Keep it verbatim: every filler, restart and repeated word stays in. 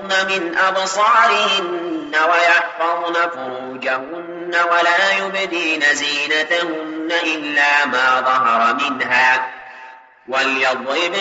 يغضضن من أبصارهن ويحفظن فروجهن ولا يبدين زينتهن إلا ما ظهر منها وليضربن